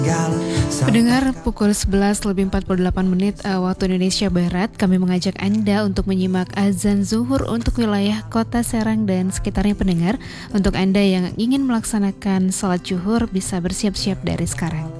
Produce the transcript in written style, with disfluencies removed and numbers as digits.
Pendengar, pukul 11 lebih 48 menit waktu Indonesia Barat, kami mengajak Anda untuk menyimak azan zuhur untuk wilayah Kota Serang dan sekitarnya. Pendengar, untuk Anda yang ingin melaksanakan salat zuhur bisa bersiap-siap dari sekarang.